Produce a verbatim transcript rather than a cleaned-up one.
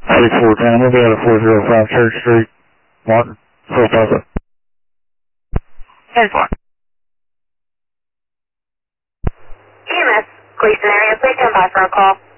six four ten, I'm going to be out of four zero five Church Street, Martin, four five zero. ten four. E M S, Gleason area, please stand by for a call.